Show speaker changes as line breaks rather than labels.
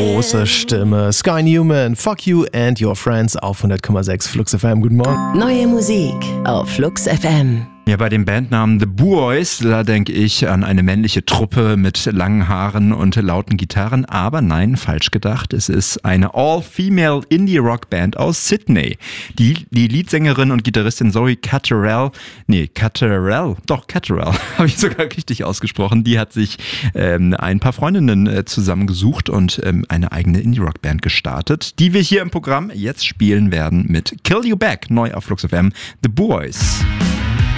große Stimme. Sky Newman, Fuck You and Your Friends auf 100,6 Flux FM. Guten Morgen.
Neue Musik auf Flux FM.
Ja, bei dem Bandnamen The Boys, da denke ich an eine männliche Truppe mit langen Haaren und lauten Gitarren. Aber nein, falsch gedacht. Es ist eine All-Female Indie-Rock-Band aus Sydney. Die Leadsängerin und Gitarristin Zoe Catterall, habe ich sogar richtig ausgesprochen. Die hat sich ein paar Freundinnen zusammengesucht und eine eigene Indie-Rock-Band gestartet, die wir hier im Programm jetzt spielen werden mit Kill You Back, neu auf Flux FM, The Boys.